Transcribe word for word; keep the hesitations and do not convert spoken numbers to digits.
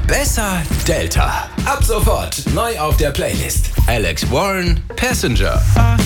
Besser Delta. Ab sofort neu auf der Playlist. Alex Warren, Passenger.